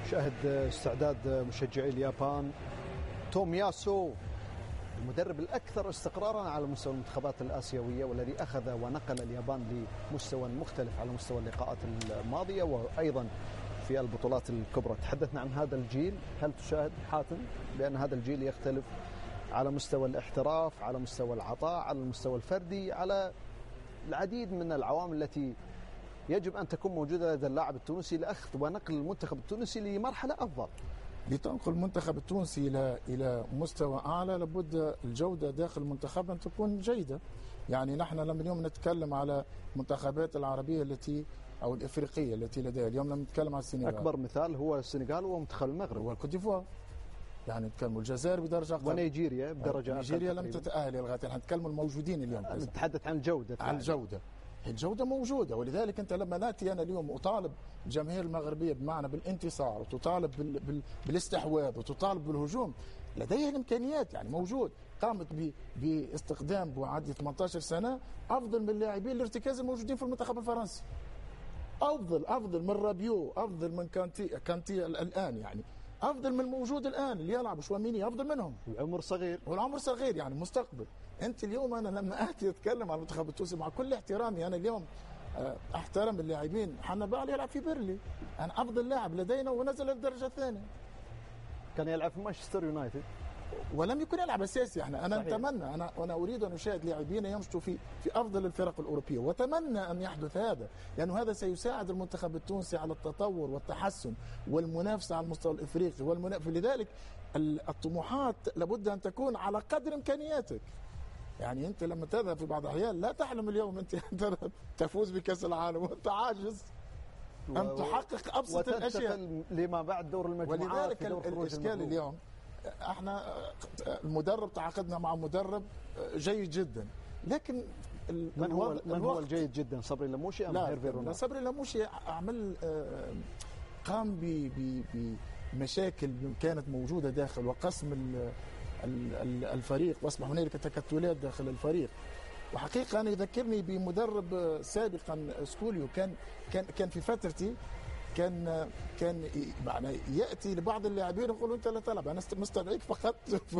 شاهد استعداد مشجعي اليابان. تومياسو المدرب الأكثر استقرارا على مستوى المنتخبات الآسيوية، والذي أخذ ونقل اليابان لمستوى مختلف على مستوى اللقاءات الماضية وأيضا في البطولات الكبرى. تحدثنا عن هذا الجيل، هل تشاهد حاتم بأن هذا الجيل يختلف على مستوى الاحتراف، على مستوى العطاء، على المستوى الفردي، على العديد من العوامل التي يجب أن تكون موجودة لدى اللاعب التونسي لأخذ ونقل المنتخب التونسي لمرحلة أفضل؟ لتنقل المنتخب التونسي إلى مستوى أعلى لابد الجودة داخل المنتخب أن تكون جيدة. يعني نحن لما اليوم نتكلم على المنتخبات العربية التي أو الإفريقية التي لديها، اليوم لما نتكلم على السنغال، أكبر مثال هو السنغال ومنتخب المغرب والكوت ديفوار، يعني نتكلم الجزائر بدرجة أقل، ونيجيريا بدرجة أقل. نيجيريا لم تتأهل لغاية الآن. نتكلم الموجودين اليوم، نتحدث عن الجودة. عن الجودة، الجودة موجودة. ولذلك أنت لما نأتي أنا اليوم أطالب الجماهير المغربية بمعنى بالانتصار، وتطالب بالاستحواذ، وتطالب بالهجوم، لديها الإمكانيات، يعني موجود. قامت باستخدام بعد 18 سنة أفضل من اللاعبين الارتكاز الموجودين في المنتخب الفرنسي، أفضل من رابيو، أفضل من كانتي الآن، يعني أفضل من الموجود الآن اللي يلعب شواميني، أفضل منهم. والعمر صغير يعني مستقبل. أنت اليوم أنا لما آتي أتكلم عن المنتخب التونسي، مع كل احترامي أنا اليوم أحترم اللاعبين، حنبال يلعب في بيرلي، أنا أفضل لاعب لدينا ونزل للدرجة الثانية، كان يلعب في مانشستر يونايتد ولم يكن يلعب اساسي. انا اتمنى، انا اريد ان اشاهد لاعبين يمشوا في افضل الفرق الاوروبيه، واتمنى ان يحدث هذا، لانه هذا سيساعد المنتخب التونسي على التطور والتحسن والمنافسه على المستوى الافريقي لذلك الطموحات لابد ان تكون على قدر امكانياتك. يعني انت لما تذهب في بعض الاحيان لا تحلم اليوم انت تفوز بكاس العالم وانت عاجز ان تحقق ابسط الاشياء لما بعد دور المجموعات. ولذلك الاشكال اليوم احنا المدرب تعاقدنا مع مدرب جيد جدا، لكن من هو الجيد جدا؟ صبري اللموشي ام هيرفي رونالدو؟ صبري اللموشي عمل قام بمشاكل كانت موجوده داخل، وقسم الفريق، واصبح هنالك تكتلات داخل الفريق. وحقيقه انا يذكرني بمدرب سابقا سكوليو، كان في فترتي كان يعني ياتي لبعض اللاعبين يقول انت لا تلعب، انا مستدعيك فقط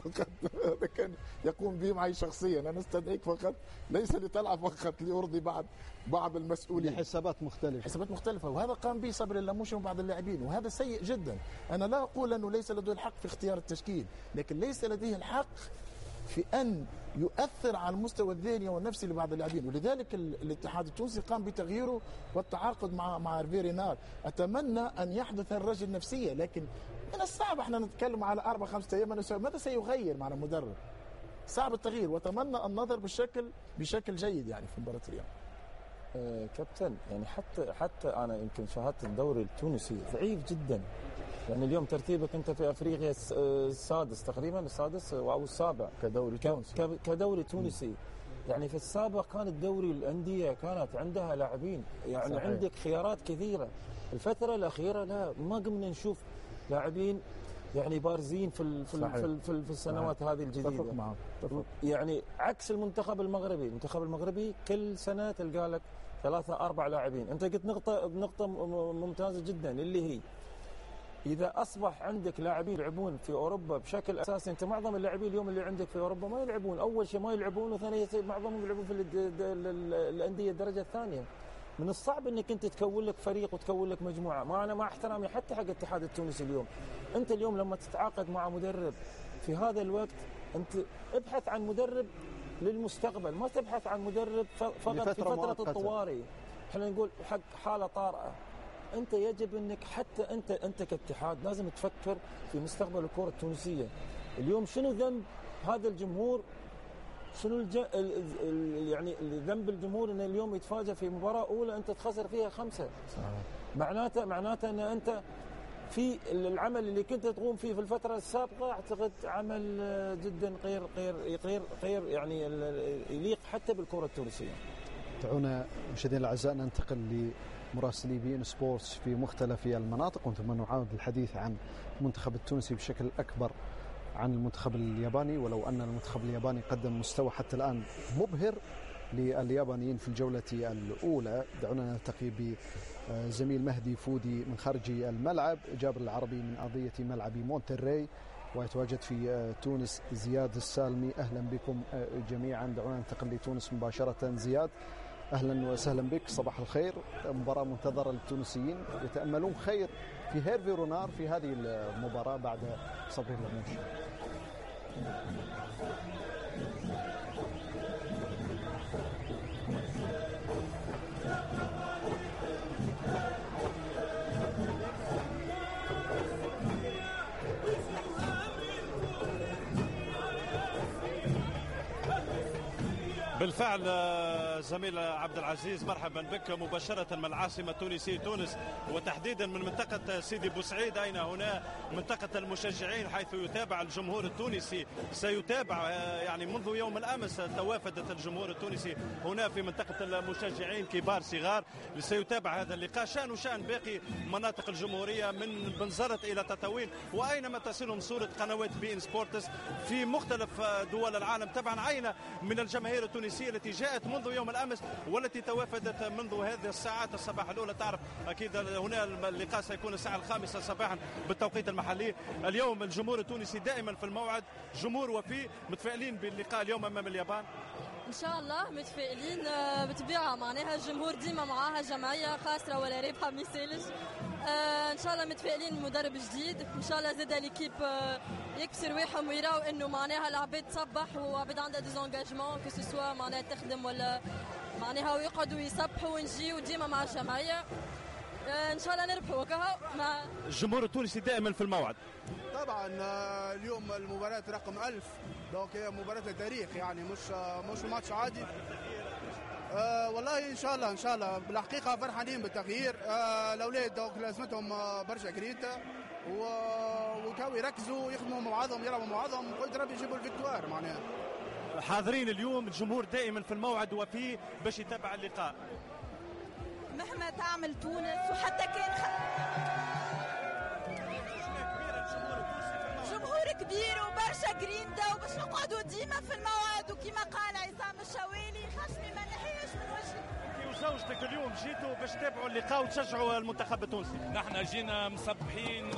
هذا كان يقوم به معي شخصيا، انا استدعيك فقط ليس لتلعب فقط، لارضي بعض المسؤولين، حسابات مختلفه. وهذا قام به صبري اللموشي وبعض اللاعبين، وهذا سيء جدا. انا لا اقول انه ليس لديه الحق في اختيار التشكيل، لكن ليس لديه الحق في أن يؤثر على المستوى الذهني والنفسي لبعض اللاعبين. ولذلك الاتحاد التونسي قام بتغييره والتعاقد مع هيرفي رونالدو. أتمنى أن يحدث الرجل نفسية، لكن من الصعب احنا نتكلم على 4-5 أيام ماذا سيغير مع المدرب؟ صعب التغيير، وأتمنى النظر بشكل جيد يعني في مباراة اليوم. كابتن، يعني حتى أنا يمكن شاهدت الدوري التونسي ضعيف جدا. يعني اليوم ترتيبك أنت في أفريقيا السادس تقريبا، السادس أو السابع كدوري تونسي. يعني في السابق كان الدوري الأندية كانت عندها لاعبين، يعني صحيح. عندك خيارات كثيرة. الفترة الأخيرة لا، ما قمنا نشوف لاعبين يعني بارزين في السنوات هذه الجديدة. يعني عكس المنتخب المغربي كل سنة تلقى لك 3-4 لاعبين. أنت قلت نقطة ممتازة جدا، اللي هي إذا أصبح عندك لاعبين يلعبون في أوروبا بشكل أساسي. أنت معظم اللاعبين اليوم اللي عندك في أوروبا ما يلعبون، أول شيء ما يلعبون، وثانيا معظمهم يلعبون في الأندية الدرجة الثانية. من الصعب أنك أنت تكون لك فريق وتكون لك مجموعة. ما أنا مع احترامي حتى حق الاتحاد التونسي اليوم، أنت اليوم لما تتعاقد مع مدرب في هذا الوقت، أنت ابحث عن مدرب للمستقبل، ما تبحث عن مدرب فقط في فترة الطوارئ. احنا نقول حق حالة طارئة. أنت يجب أنك حتى أنت كاتحاد لازم تفكر في مستقبل الكرة التونسية. اليوم شنو ذنب هذا الجمهور؟ شنو يعني ذنب الجمهور أن اليوم يتفاجأ في مباراة أولى أنت تخسر فيها 5؟ معناته أن أنت في العمل اللي كنت تقوم فيه في الفترة السابقة أعتقد عمل جدا غير يعني يليق حتى بالكرة التونسية. دعونا مشاهدينا الأعزاء ننتقل لمراسلي بي إن سبورتس في مختلف المناطق، ثم نعاود الحديث عن المنتخب التونسي بشكل أكبر عن المنتخب الياباني. ولو أن المنتخب الياباني قدم مستوى حتى الآن مبهر، لليابانيين في الجولة الأولى. دعونا نلتقي بزميل مهدي فودي من خارج الملعب، جابر العربي من أرضية ملعب مونتري، ويتواجد في تونس زياد السالمي. أهلا بكم جميعا. دعونا ننتقل لتونس مباشرة. زياد، أهلا وسهلا بك، صباح الخير. مباراة منتظرة للتونسيين، يتأملون خير في هيرفي رونار في هذه المباراة بعد صبر اللموش. بالفعل زميل عبد العزيز، مرحبا بك مباشرة من العاصمة التونسية تونس، وتحديدا من منطقة سيدي بوسعيد، أين هنا منطقة المشجعين، حيث يتابع الجمهور التونسي. سيتابع يعني منذ يوم الأمس توافدت الجمهور التونسي هنا في منطقة المشجعين كبار صغار، سيتابع هذا اللقاء. شأن باقي مناطق الجمهورية من بنزرت إلى تطاوين، وأينما تصلهم صورة قنوات بي إن سبورتس في مختلف دول العالم. طبعا عينة من الجماهير التونسية التي جاءت منذ يوم الأمس والتي توافدت منذ هذه الساعات الصباح الأولى. تعرف أكيد هنا اللقاء سيكون الساعة 5 صباحا بالتوقيت المحلي. اليوم الجمهور التونسي دائما في الموعد، جمهور وفي. متفائلين باللقاء اليوم أمام اليابان؟ ان شاء الله متفائلين بطبيعه، معناها الجمهور ديما معاها جمعيه خاسره ولا رابحه ما يسالش. ان شاء الله متفائلين مدرب جديد، ان شاء الله زاد ليكيب يكسر رواحهم ويراو انه معناها العباد تصبح وعباد عندها ديزونجاجمون كو سوا معناها تخدم ولا معناها ويقعدوا يصبحوا ونجيو ديما مع الجمعيه. ان شاء الله نربحوا وكها مع الجمهور التونسي دائما في الموعد. طبعا اليوم المباراة رقم 1000، دونك هي مباراة التاريخ، يعني مش ماتش عادي. والله ان شاء الله بالحقيقة فرحانين بالتغيير. الاولاد دونك لازمتهم برشا كريتا وكاو يركزوا يخدموا مع بعضهم يلعبوا مع بعضهم، قلت ربي يجيبوا الفيكتوار. معناها حاضرين اليوم، الجمهور دائما في الموعد وفيه باش يتابع اللقاء مهما تعمل تونس. وحتى كان جمهور كبير وبرشا جرينتا وباش نقعدوا ديما في الموعد، وكما قال عصام الشوالي خشمي ما نحيش من وجهي. وزوجتك اليوم جيتوا باش تتابعوا اللقاء وتشجعوا المنتخب التونسي؟ نحن جينا مصبحين،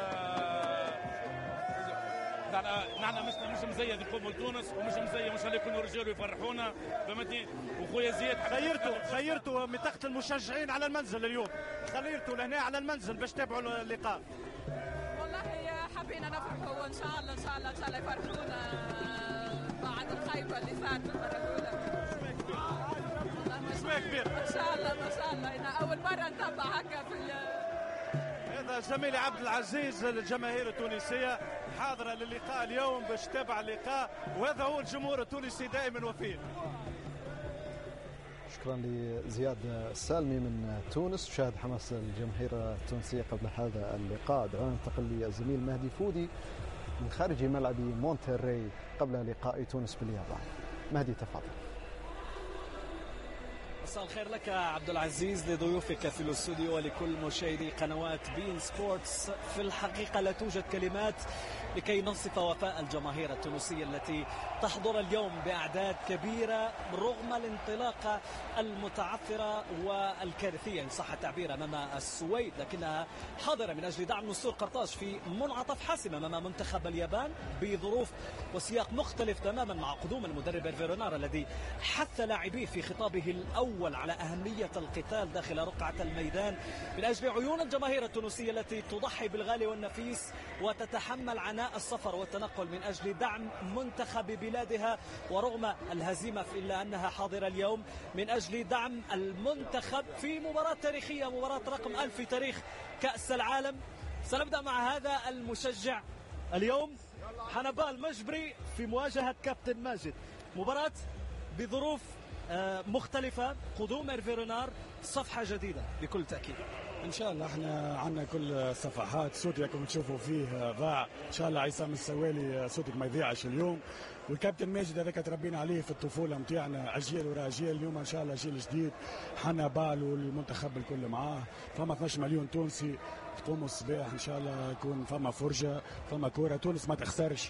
نحن مش مزيد نقوموا لتونس، ومش مزيد مش يكونوا رجال ويفرحونا، فهمتني. وخويا زياد خيرتوا منطقة المشجعين على المنزل اليوم، خيرتوا لهنا على المنزل باش تتابعوا اللقاء. والله حبينا نفرحوا، وان شاء الله يفرحونا بعد الخيبة اللي صارت في المرة الأولى. اسمه كبير ما شاء الله أنا أول مرة نتابع هكا في هذا زميلي عبد العزيز. الجماهير التونسية حاضرة للقاء اليوم باش تتابع اللقاء، وهذا هو الجمهور التونسي دائما وفيه. شكرا لزياد السالمي من تونس. شاهد حماس الجماهير التونسية قبل هذا اللقاء. دعونا ننتقل للزميل مهدي فودي من خارج ملعب مونتري قبل لقاء تونس باليابان. مهدي تفضل. مساء الخير لك عبد العزيز، لضيوفك في الاستوديو ولكل مشاهدي قنوات بين سبورتس. في الحقيقة لا توجد كلمات لكي نصف وفاء الجماهير التونسية التي تحضر اليوم بأعداد كبيرة رغم الانطلاقة المتعثرة والكارثية إن صح التعبير أمام السويد، لكنها حاضرة من أجل دعم نسور قرطاج في منعطف حاسم أمام منتخب اليابان بظروف وسياق مختلف تماما مع قدوم المدرب هيرفي رونار الذي حث لاعبيه في خطابه الأول على أهمية القتال داخل رقعة الميدان من أجل عيون الجماهير التونسية التي تضحي بالغالي والنفيس وتتحمل عناء السفر والتنقل من أجل دعم منتخب بلادها، ورغم الهزيمة إلا أنها حاضرة اليوم من أجل دعم المنتخب في مباراة تاريخية، مباراة رقم 1000 في تاريخ كأس العالم. سنبدأ مع هذا المشجع اليوم حنبال مجبري في مواجهة كابتن ماجد. مباراة بظروف مختلفة، قدوم هيرفي رونار، صفحة جديدة بكل تأكيد. ان شاء الله احنا عندنا كل صفحات. صوتي راكم تشوفوا فيه ضاع، ان شاء الله عصام السوالي صوتك ما يضيعش اليوم. والكابتن ماجد هذاك تربينا عليه في الطفوله نتاعنا، اجيال ورا اجيال. اليوم ان شاء الله جيل جديد، حنا بال والمنتخب الكل معاه. فما 12 مليون تونسي تقوموا الصباح ان شاء الله يكون فما فرجه، فما كوره. تونس ما تخسرش،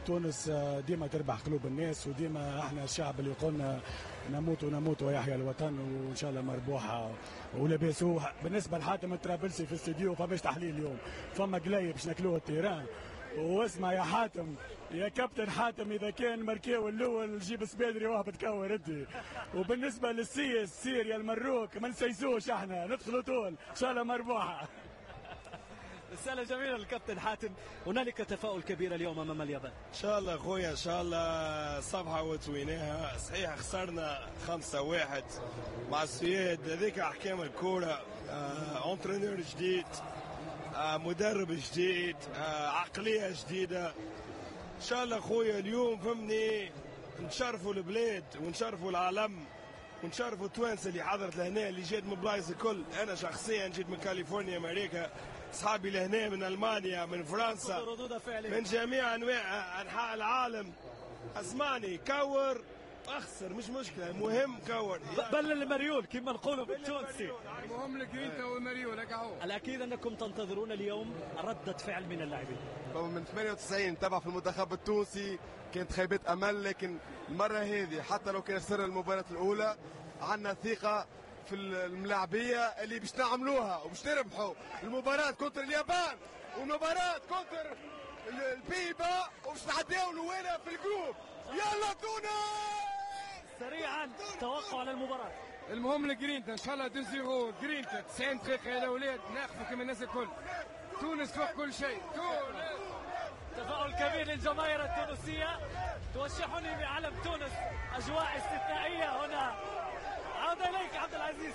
تونس ديما تربح قلوب الناس، وديما احنا الشعب اللي قلنا نموت ويحيى الوطن، وان شاء الله مربوحه ولاباس. بالنسبه لحاتم الطرابلسي في الاستديو فماش تحليل اليوم، فما قليب باش ناكلوه التيران. واسمع يا حاتم، يا كابتن حاتم، اذا كان مركاو الاول جيب سبادري وهبط كور انت. وبالنسبه للسيس سير يا المروك ما نسيسوش، احنا ندخلوا طول ان شاء الله مربوحه. رسالة جميلة للكابتن حاتم. هنالك تفاؤل كبير اليوم امام اليابان. ان شاء الله اخويا، ان شاء الله صفحه وتويناها. صحيح خسرنا 5-1 مع السويد، هذيك احكام الكوره. انترينور جديد، مدرب جديد، عقليه جديده. ان شاء الله اخويا اليوم فهمني نشرفوا البلاد ونشرفوا العالم ونشرفوا التوانسه اللي حضرت لهنا، اللي جات من بلايص الكل. انا شخصيا جيت من كاليفورنيا امريكا، اصحابي لهنا من المانيا من فرنسا من جميع انحاء العالم. اسمعني، كور اخسر مش مشكله، المهم كور بل المريول كما نقولوا بالتونسي. المهم الجرينتا والمريول هكا هو. الاكيد انكم تنتظرون اليوم رده فعل من اللاعبين. من 98 نتابع في المنتخب التونسي، كانت خيبه امل، لكن المره هذه حتى لو كان سر المباراه الاولى عندنا ثقه في الملاعبيه اللي باش نعملوها وباش نربحوا المباراه كونتر اليابان ومباراه كونتر البيبا، وباش نعديو الاولى في الجروب. يلا تونس سريعا توقع على المباراه. المهم الجرينتا ان شاء الله 2-0 جرينتا. 90 دقيقه يا الاولاد، ناخذوا كما الناس الكل. تونس فوق كل شيء. تونس. تفاؤل كبير للجماهير التونسيه، توشحني بعلم تونس. اجواء استثنائيه هنا. عودة إليك عبد العزيز.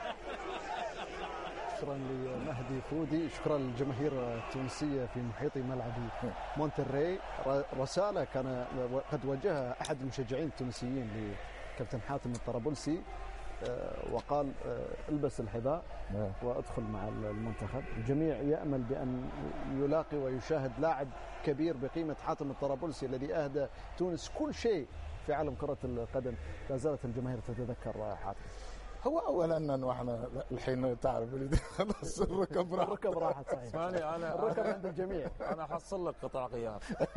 شكرا لمهدي فودي، شكرا للجماهير التونسية في محيط ملعب مونتري. رسالة كان قد وجهها أحد المشجعين التونسيين لكابتن حاتم الطرابلسي، وقال البس الحذاء وادخل مع المنتخب. الجميع يأمل بأن يلاقي ويشاهد لاعب كبير بقيمة حاتم الطرابلسي الذي أهدى تونس كل شيء في عالم كرة القدم. لا زالت الجماهير تتذكر حاتم. هو اولا انه احنا الحين تعرف خلاص الركب راحت. صحيح، اسمعني، انا الركب عند الجميع. انا حصل لك قطع غيار.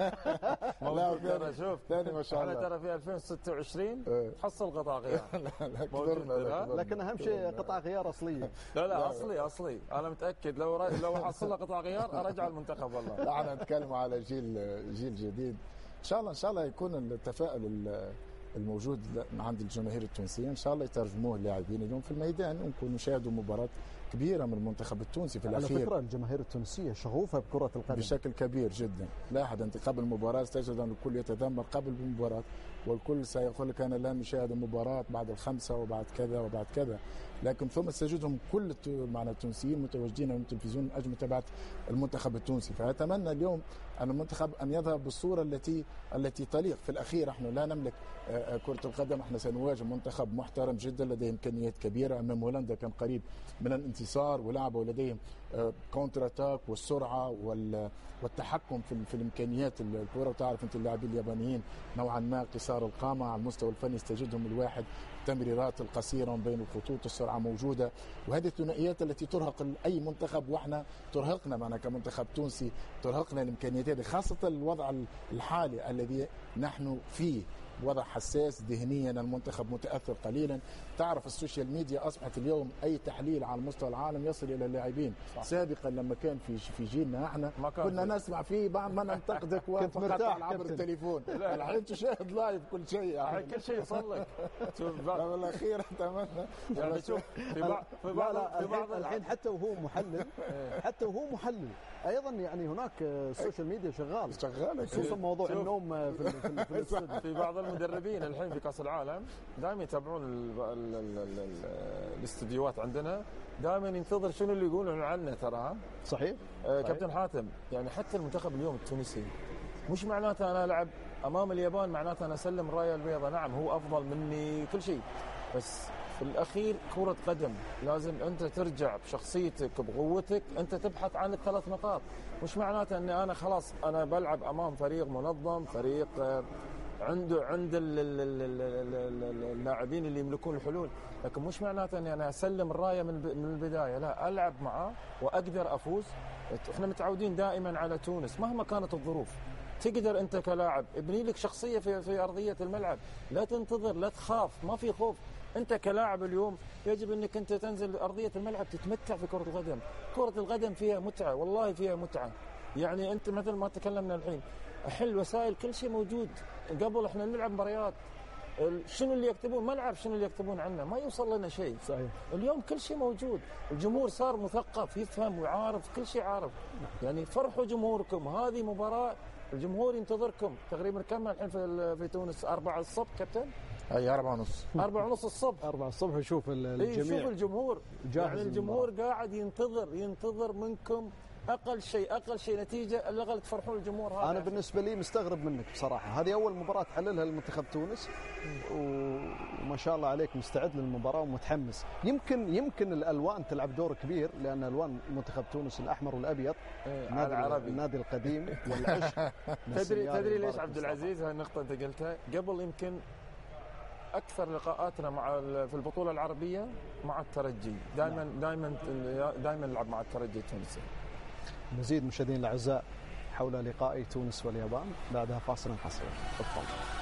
لا ترى شوف ثاني ما شاء الله، انا ترى في 2026 تحصل قطع غيار. لكن اهم شيء قطع غيار اصليه. لا اصلي انا متاكد. لو حصل لك قطع غيار ارجع المنتخب والله. لا احنا نتكلم على جيل جديد. ان شاء الله يكون التفاؤل الموجود عند الجماهير التونسيه، ان شاء الله يترجموه اللاعبين اليوم في الميدان، ونكون نشاهدوا مباراه كبيره من المنتخب التونسي في الاخير. على فكره الجماهير التونسيه شغوفه بكره القدم بشكل كبير جدا. لاحظ انت قبل المباراه تجد ان الكل يتذمر قبل المباراه، والكل سيقول لك انا لن اشاهد المباراه بعد الخمسه وبعد كذا وبعد كذا، لكن ثم تجدهم كل معنا التونسيين متواجدين على التلفزيون من اجل متابعه المنتخب التونسي. فاتمنى اليوم ان المنتخب ان يظهر بالصوره التي تليق. في الاخير احنا لا نملك كره القدم، احنا سنواجه منتخب محترم جدا لديه امكانيات كبيره. امام هولندا كان قريب من الانتصار، ولعبوا لديهم كونتر اتاك والسرعه والتحكم في الامكانيات الكره. وتعرف انت اللاعبين اليابانيين نوعا ما قصار القامه على المستوى الفني، يستجدهم الواحد. التمريرات القصيره بين الخطوط، السرعه موجوده، وهذه الثنائيات التي ترهق اي منتخب، واحنا ترهقنا معنا كمنتخب تونسي، ترهقنا الامكانيات هذه، خاصه الوضع الحالي الذي نحن فيه، وضع حساس ذهنيا. المنتخب متاثر قليلا. تعرف السوشيال ميديا اصبحت اليوم اي تحليل على مستوى العالم يصل الى اللاعبين. سابقا لما كان في جيلنا احنا كنا نسمع فيه بعض ما ننتقدك فقط عبر التليفون. الحين تشاهد لايف كل شيء، الحين كل شيء يوصل لك. بالاخير اتمنى يعني شوف في بعض الحين حتى وهو محلل ايضا يعني هناك السوشيال ميديا شغال خصوصا موضوع النوم في الاستوديو. في بعض المدربين الحين في كاس العالم دائما يتابعون الاستديوهات عندنا، دائما ينتظر شنو اللي يقولون عنه. ترى صحيح كابتن حاتم، يعني حتى المنتخب اليوم التونسي مش معناته انا العب امام اليابان معناته انا اسلم الرايه البيضاء. نعم هو افضل مني كل شيء، بس في الاخير كرة قدم لازم انت ترجع بشخصيتك بقوتك، انت تبحث عن الثلاث نقاط. مش معناته اني انا خلاص انا بلعب امام فريق منظم، فريق عند اللاعبين اللي يملكون الحلول، لكن مش معناته اني انا اسلم الرايه من البدايه. لا، العب معاه واقدر افوز. احنا متعودين دائما على تونس مهما كانت الظروف، تقدر انت كلاعب ابني لك شخصيه في ارضيه الملعب، لا تنتظر، لا تخاف، ما في خوف. انت كلاعب اليوم يجب انك انت تنزل ارضيه الملعب تتمتع في كره القدم. كره القدم فيها متعه، والله فيها متعه. يعني انت مثل ما تكلمنا الحين، حل وسائل كل شيء موجود. قبل احنا نلعب مباريات شنو اللي يكتبون ملعب، شنو اللي يكتبون عنه، ما يوصل لنا شيء. صحيح. اليوم كل شيء موجود، الجمهور صار مثقف، يفهم ويعارف كل شيء عارف. يعني فرحوا جمهوركم، هذه مباراة الجمهور ينتظركم. تقريبا كم الحين في تونس؟ 4 الصبح كابتن؟ اي 4:30. 4:30 الصبح. 4 الصبح يشوف الجميع. يشوف الجمهور. يعني الجمهور قاعد ينتظر منكم اقل شيء نتيجه على الاقل تفرحون الجمهور. هذا انا بالنسبه لي مستغرب منك بصراحه، هذه اول مباراه تحللها لمنتخب تونس وما شاء الله عليك مستعد للمباراه ومتحمس. يمكن الالوان تلعب دور كبير، لان الوان منتخب تونس الاحمر والابيض، النادي القديم والعشق. تدري ليش عبد العزيز هالنقطه انت قلتها؟ قبل يمكن اكثر لقاءاتنا في البطوله العربيه مع الترجي، دائما نلعب مع الترجي التونسي. مزيد مشاهدينا الاعزاء حول لقاء تونس واليابان بعدها فاصل قصير. تفضل.